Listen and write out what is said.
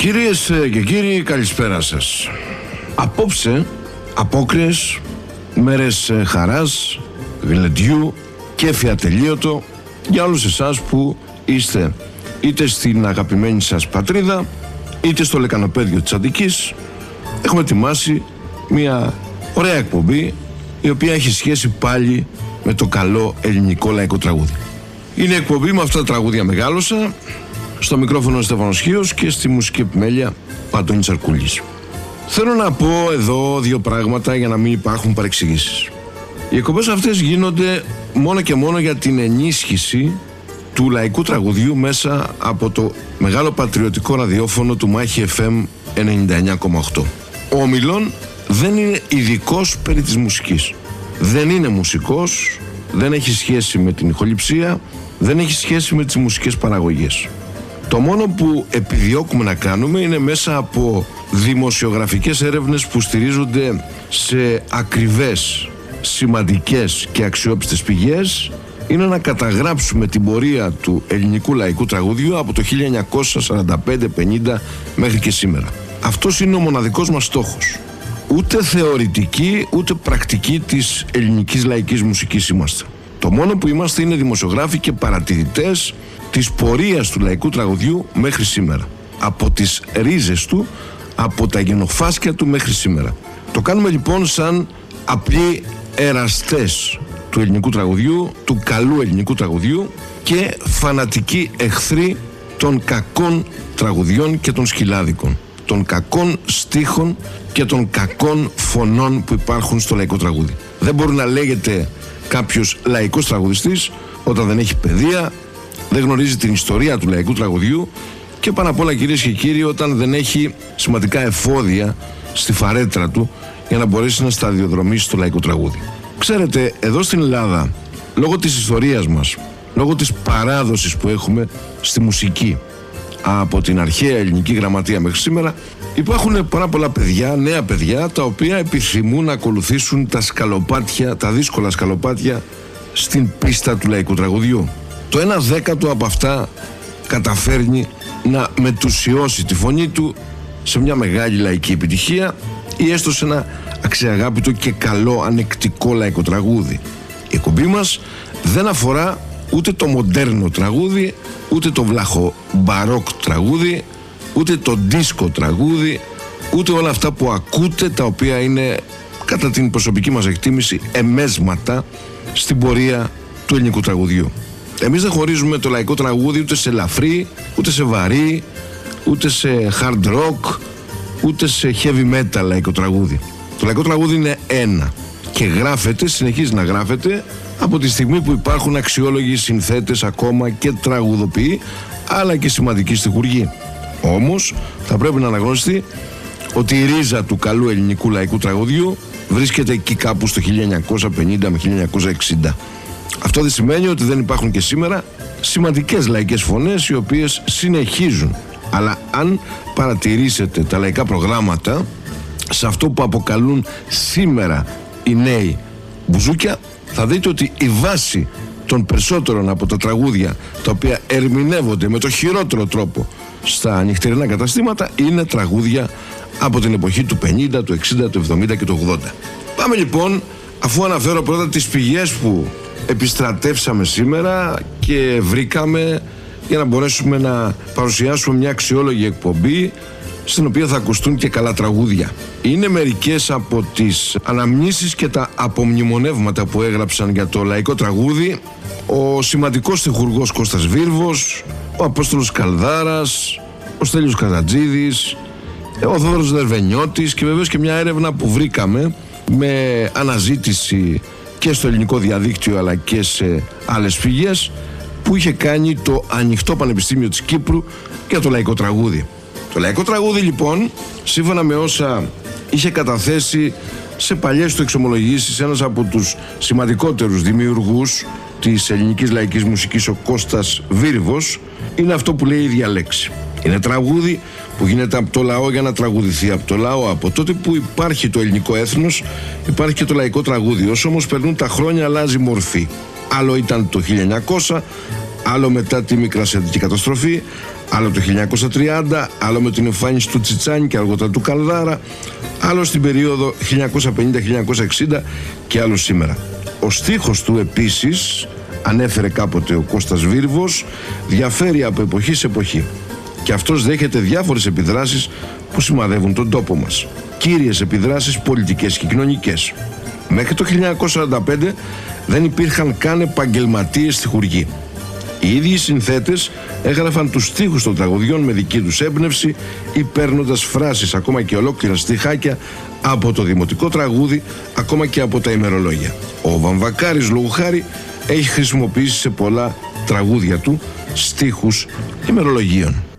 Κυρίες και κύριοι, καλησπέρα σας. Απόψε, απόκριες, μέρες χαράς, γλεντιού, κέφι ατελείωτο για όλους εσάς που είστε είτε στην αγαπημένη σας πατρίδα, είτε στο λεκανοπέδιο της Αττικής. Έχουμε ετοιμάσει μια ωραία εκπομπή, η οποία έχει σχέση πάλι με το καλό ελληνικό λαϊκό τραγούδι. Είναι εκπομπή με αυτά τα τραγούδια μεγάλωσα. Στο μικρόφωνο Στέφανος Χίος και στη μουσική επιμέλεια ο Αντώνης Αρκούλης. Θέλω να πω εδώ δύο πράγματα για να μην υπάρχουν παρεξηγήσεις. Οι εκπομπές αυτές γίνονται μόνο και μόνο για την ενίσχυση του λαϊκού τραγουδιού μέσα από το μεγάλο πατριωτικό ραδιόφωνο του Μάχη FM 99,8. Ο Ομιλών δεν είναι ειδικός περί της μουσικής. Δεν είναι μουσικός, δεν έχει σχέση με την ηχοληψία, δεν έχει σχέση με τις μουσικές παραγωγές. Το μόνο που επιδιώκουμε να κάνουμε είναι μέσα από δημοσιογραφικές έρευνες που στηρίζονται σε ακριβές, σημαντικές και αξιόπιστες πηγές, είναι να καταγράψουμε την πορεία του ελληνικού λαϊκού τραγουδιού από το 1945-50 μέχρι και σήμερα. Αυτός είναι ο μοναδικός μας στόχος. Ούτε θεωρητική ούτε πρακτική της ελληνικής λαϊκής μουσικής είμαστε. Το μόνο που είμαστε είναι δημοσιογράφοι και παρατηρητές της πορείας του λαϊκού τραγουδιού μέχρι σήμερα. Από τις ρίζες του, από τα γενοφάσκια του μέχρι σήμερα. Το κάνουμε λοιπόν σαν απλοί εραστές του ελληνικού τραγουδιού, του καλού ελληνικού τραγουδιού και φανατικοί εχθροί των κακών τραγουδιών και των σκυλάδικων, των κακών στίχων και των κακών φωνών που υπάρχουν στο λαϊκό τραγούδι. Δεν μπορεί να λέγεται κάποιος λαϊκός τραγουδιστής όταν δεν έχει παιδεία, δεν γνωρίζει την ιστορία του λαϊκού τραγουδιού και πάνω απ' όλα, κυρίες και κύριοι, όταν δεν έχει σημαντικά εφόδια στη φαρέτρα του για να μπορέσει να σταδιοδρομήσει το λαϊκό τραγούδι. Ξέρετε, εδώ στην Ελλάδα, λόγω της ιστορίας μας, λόγω της παράδοσης που έχουμε στη μουσική από την αρχαία ελληνική γραμματεία μέχρι σήμερα, υπάρχουν πάρα πολλά παιδιά, νέα παιδιά, τα οποία επιθυμούν να ακολουθήσουν τα σκαλοπάτια, τα δύσκολα σκαλοπάτια στην πίστα του λαϊκού τραγουδιού. Το 1/10 από αυτά καταφέρνει να μετουσιώσει τη φωνή του σε μια μεγάλη λαϊκή επιτυχία ή έστω σε ένα αξιαγάπητο και καλό ανεκτικό λαϊκό τραγούδι. Η εκπομπή μας δεν αφορά ούτε το μοντέρνο τραγούδι, ούτε το βλαχομπαρόκ τραγούδι, ούτε το ντίσκο τραγούδι, ούτε όλα αυτά που ακούτε, τα οποία είναι κατά την προσωπική μας εκτίμηση εμέσματα στην πορεία του ελληνικού τραγουδιού. Εμείς δεν χωρίζουμε το λαϊκό τραγούδι ούτε σε ελαφρύ, ούτε σε βαρύ, ούτε σε hard rock, ούτε σε heavy metal λαϊκό τραγούδι. Το λαϊκό τραγούδι είναι ένα και γράφεται, συνεχίζει να γράφεται από τη στιγμή που υπάρχουν αξιόλογοι συνθέτες ακόμα και τραγουδοποιοί, αλλά και σημαντικοί στιχουργοί. Όμως θα πρέπει να αναγνωριστεί ότι η ρίζα του καλού ελληνικού λαϊκού τραγουδιού βρίσκεται εκεί κάπου στο 1950 με 1960. Αυτό δεν σημαίνει ότι δεν υπάρχουν και σήμερα σημαντικές λαϊκές φωνές οι οποίες συνεχίζουν. Αλλά αν παρατηρήσετε τα λαϊκά προγράμματα σε αυτό που αποκαλούν σήμερα οι νέοι μπουζούκια, θα δείτε ότι η βάση των περισσότερων από τα τραγούδια τα οποία ερμηνεύονται με το χειρότερο τρόπο στα νυχτερινά καταστήματα είναι τραγούδια από την εποχή του 50, του 60, του 70 και του 80. Πάμε λοιπόν, αφού αναφέρω πρώτα τις πηγές που επιστρατεύσαμε σήμερα και βρήκαμε για να μπορέσουμε να παρουσιάσουμε μια αξιόλογη εκπομπή στην οποία θα ακουστούν και καλά τραγούδια. Είναι μερικές από τις αναμνήσεις και τα απομνημονεύματα που έγραψαν για το λαϊκό τραγούδι ο σημαντικός στιχουργός Κώστας Βίρβος, ο Απόστολος Καλδάρας, ο Στέλιος Καζατζίδης, ο Θόδωρος Δερβενιώτης και βεβαίως και μια έρευνα που βρήκαμε με αναζήτηση και στο ελληνικό διαδίκτυο αλλά και σε άλλες πηγές που είχε κάνει το Ανοιχτό Πανεπιστήμιο της Κύπρου για το λαϊκό τραγούδι. Το λαϊκό τραγούδι λοιπόν, σύμφωνα με όσα είχε καταθέσει σε παλιές του εξομολογήσεις ένας από τους σημαντικότερους δημιουργούς της ελληνικής λαϊκής μουσικής, ο Κώστας Βίρβος, είναι αυτό που λέει η ίδια λέξη. Είναι τραγούδι που γίνεται από το λαό για να τραγουδηθεί από το λαό. Από τότε που υπάρχει το ελληνικό έθνος, υπάρχει και το λαϊκό τραγούδι. Όσο όμως περνούν τα χρόνια, αλλάζει μορφή. Άλλο ήταν το 1900, άλλο μετά τη Μικρασιατική καταστροφή, άλλο το 1930, άλλο με την εμφάνιση του Τσιτσάνη και αργότερα του Καλδάρα, άλλο στην περίοδο 1950-1960 και άλλο σήμερα. Ο στίχος του επίσης, ανέφερε κάποτε ο Κώστας Βίρβος, διαφέρει από εποχή σε εποχή και αυτός δέχεται διάφορες επιδράσεις που σημαδεύουν τον τόπο μας. Κύριες επιδράσεις πολιτικές και κοινωνικές. Μέχρι το 1945 δεν υπήρχαν καν επαγγελματίες στιχουργοί. Οι ίδιοι συνθέτες έγραφαν τους στίχους των τραγουδιών με δική τους έμπνευση ή παίρνοντας φράσεις, ακόμα και ολόκληρα στιχάκια από το δημοτικό τραγούδι, ακόμα και από τα ημερολόγια. Ο Βαμβακάρης, λόγου χάρη, έχει χρησιμοποιήσει σε πολλά τραγούδια του στίχους ημερολογίων.